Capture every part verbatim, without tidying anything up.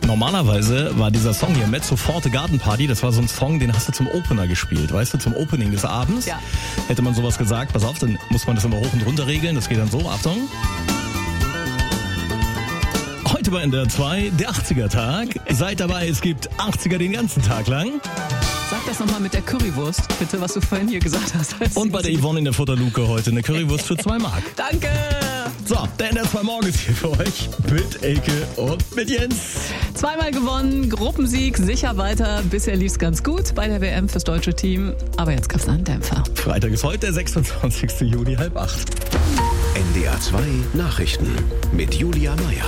Normalerweise war dieser Song hier, Mezzo Forte Garden Party, das war so ein Song, den hast du zum Opener gespielt, weißt du, zum Opening des Abends. Ja. Hätte man sowas gesagt, pass auf, dann muss man das immer hoch und runter regeln, das geht dann so, Achtung. Heute bei N D R zwei, der achtziger-Tag. Seid dabei, es gibt achtziger den ganzen Tag lang. Sag das nochmal mit der Currywurst, bitte, was du vorhin hier gesagt hast. Und bei der Yvonne in der Futterluke heute eine Currywurst für zwei Mark. Danke! So, der N D R zwei Morgen ist hier für euch mit Elke und mit Jens. Zweimal gewonnen, Gruppensieg, sicher weiter. Bisher lief's ganz gut bei der W M fürs deutsche Team. Aber jetzt gab's einen Dämpfer. Freitag ist heute der sechsundzwanzigster Juni, halb acht. N D R zwei Nachrichten mit Julia Meyer.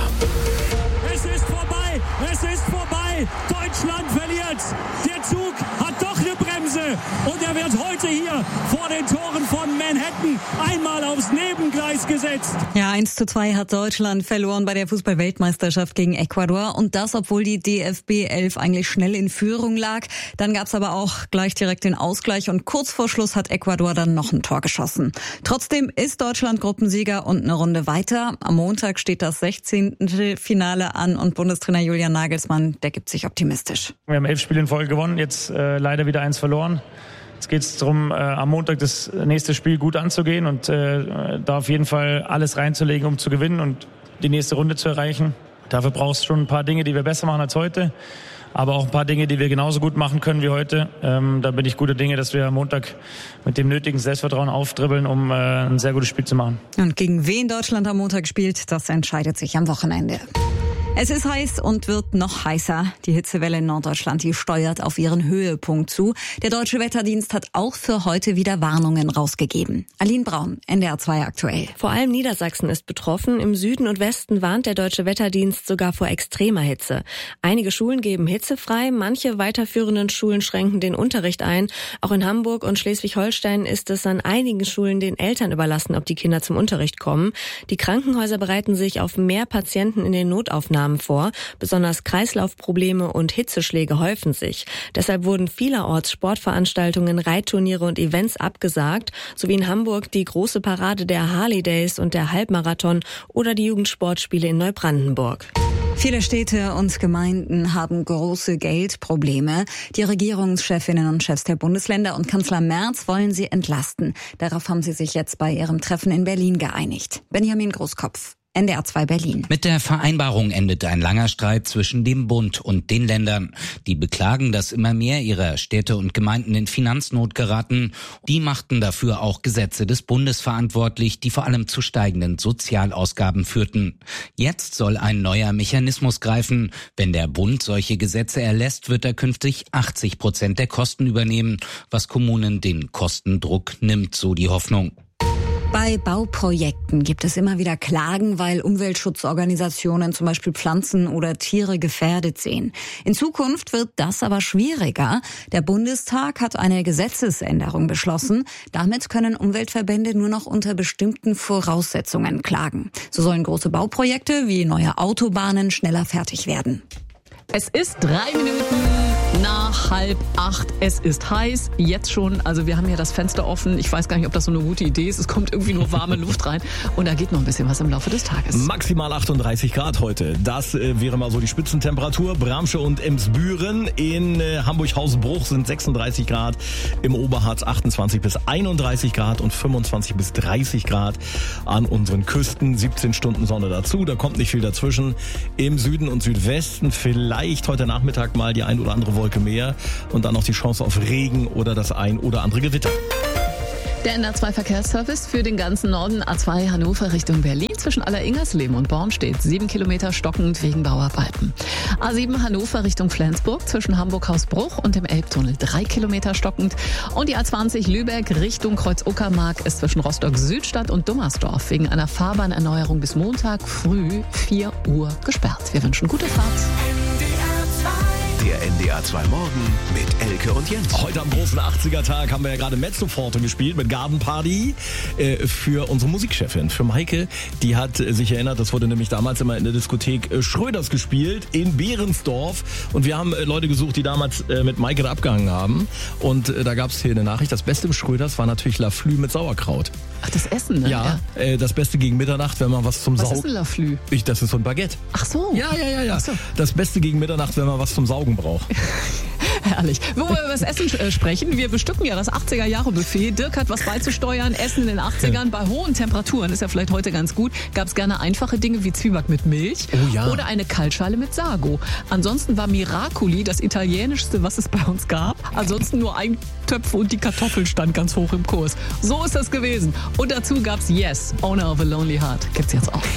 Es ist vorbei, es ist vorbei. Deutschland verliert. Der Zug hat doch eine Bremse. Und er wird heute hier vor den Toren von Manhattan einmal aufs Nebengleis gesetzt. Ja, eins zu zwei hat Deutschland verloren bei der Fußball-Weltmeisterschaft gegen Ecuador. Und das, obwohl die D F B elf eigentlich schnell in Führung lag. Dann gab's aber auch gleich direkt den Ausgleich. Und kurz vor Schluss hat Ecuador dann noch ein Tor geschossen. Trotzdem ist Deutschland Gruppensieger und eine Runde weiter. Am Montag steht das sechzehnte Finale an. Und Bundestrainer Julian Nagelsmann, der gibt sich optimistisch. Wir haben elf Spiele in Folge gewonnen, jetzt äh, leider wieder eins verloren. Jetzt geht es darum, äh, am Montag das nächste Spiel gut anzugehen und äh, da auf jeden Fall alles reinzulegen, um zu gewinnen und die nächste Runde zu erreichen. Dafür brauchst du schon ein paar Dinge, die wir besser machen als heute, aber auch ein paar Dinge, die wir genauso gut machen können wie heute. Ähm, da bin ich guter Dinge, dass wir am Montag mit dem nötigen Selbstvertrauen aufdribbeln, um äh, ein sehr gutes Spiel zu machen. Und gegen wen Deutschland am Montag spielt, das entscheidet sich am Wochenende. Es ist heiß und wird noch heißer. Die Hitzewelle in Norddeutschland, die steuert auf ihren Höhepunkt zu. Der Deutsche Wetterdienst hat auch für heute wieder Warnungen rausgegeben. Aline Braun, N D R zwei aktuell. Vor allem Niedersachsen ist betroffen. Im Süden und Westen warnt der Deutsche Wetterdienst sogar vor extremer Hitze. Einige Schulen geben hitzefrei, manche weiterführenden Schulen schränken den Unterricht ein. Auch in Hamburg und Schleswig-Holstein ist es an einigen Schulen den Eltern überlassen, ob die Kinder zum Unterricht kommen. Die Krankenhäuser bereiten sich auf mehr Patienten in den Notaufnahmen vor. Besonders Kreislaufprobleme und Hitzeschläge häufen sich. Deshalb wurden vielerorts Sportveranstaltungen, Reitturniere und Events abgesagt, sowie in Hamburg die große Parade der Harley Days und der Halbmarathon oder die Jugendsportspiele in Neubrandenburg. Viele Städte und Gemeinden haben große Geldprobleme. Die Regierungschefinnen und Chefs der Bundesländer und Kanzler Merz wollen sie entlasten. Darauf haben sie sich jetzt bei ihrem Treffen in Berlin geeinigt. Benjamin Großkopf, N D R zwei Berlin. Mit der Vereinbarung endet ein langer Streit zwischen dem Bund und den Ländern. Die beklagen, dass immer mehr ihrer Städte und Gemeinden in Finanznot geraten. Die machten dafür auch Gesetze des Bundes verantwortlich, die vor allem zu steigenden Sozialausgaben führten. Jetzt soll ein neuer Mechanismus greifen. Wenn der Bund solche Gesetze erlässt, wird er künftig achtzig Prozent der Kosten übernehmen, was Kommunen den Kostendruck nimmt, so die Hoffnung. Bei Bauprojekten gibt es immer wieder Klagen, weil Umweltschutzorganisationen zum Beispiel Pflanzen oder Tiere gefährdet sehen. In Zukunft wird das aber schwieriger. Der Bundestag hat eine Gesetzesänderung beschlossen. Damit können Umweltverbände nur noch unter bestimmten Voraussetzungen klagen. So sollen große Bauprojekte wie neue Autobahnen schneller fertig werden. Es ist drei Minuten nach halb acht. Es ist heiß, jetzt schon. Also wir haben hier das Fenster offen. Ich weiß gar nicht, ob das so eine gute Idee ist. Es kommt irgendwie nur warme Luft rein. Und da geht noch ein bisschen was im Laufe des Tages. Maximal achtunddreißig Grad heute. Das äh, wäre mal so die Spitzentemperatur. Bramsche und Emsbüren. In äh, Hamburg-Hausbruch sind sechsunddreißig Grad. Im Oberharz achtundzwanzig bis einunddreißig Grad und fünfundzwanzig bis dreißig Grad an unseren Küsten. siebzehn Stunden Sonne dazu. Da kommt nicht viel dazwischen. Im Süden und Südwesten vielleicht heute Nachmittag mal die ein oder andere Wolke mehr und dann noch die Chance auf Regen oder das ein oder andere Gewitter. Der N D R zwei Verkehrsservice für den ganzen Norden. A zwei Hannover Richtung Berlin. Zwischen Alleringersleben und Born steht sieben Kilometer stockend wegen Bauarbeiten. A sieben Hannover Richtung Flensburg. Zwischen Hamburg-Hausbruch und dem Elbtunnel drei Kilometer stockend. Und die A zwanzig Lübeck Richtung Kreuz-Uckermark ist zwischen Rostock-Südstadt und Dummersdorf wegen einer Fahrbahnerneuerung bis Montag früh vier Uhr gesperrt. Wir wünschen gute Fahrt. Der N D R zwei Morgen mit Elke und Jens. Heute am großen achtziger-Tag haben wir ja gerade Mezzo Forte gespielt mit Garden Party äh, für unsere Musikchefin, für Maike. Die hat äh, sich erinnert, das wurde nämlich damals immer in der Diskothek äh, Schröders gespielt in Behrensdorf. Und wir haben äh, Leute gesucht, die damals äh, mit Maike da abgehangen haben. Und äh, da gab es hier eine Nachricht, das Beste im Schröders war natürlich Laflü mit Sauerkraut. Ach, das Essen, ne? Ja, ja. Äh, das Beste gegen Mitternacht, wenn man was zum Was Saugen... ist ein Laflü? Ich, das ist so ein Baguette. Ach so. Ja, ja, ja, ja. Ach so. Das Beste gegen Mitternacht, wenn man was zum Saugen braucht. Herrlich. Wo wir über das Essen äh, sprechen, wir bestücken ja das achtziger-Jahre-Buffet. Dirk hat was beizusteuern. Essen in den achtzigern bei hohen Temperaturen, ist ja vielleicht heute ganz gut. Gab es gerne einfache Dinge wie Zwieback mit Milch Oh ja. oder eine Kaltschale mit Sago. Ansonsten war Miracoli das italienischste, was es bei uns gab. Ansonsten nur Eintöpfe und die Kartoffeln stand ganz hoch im Kurs. So ist das gewesen. Und dazu gab's Yes, Owner of a Lonely Heart. Gibt's jetzt auch.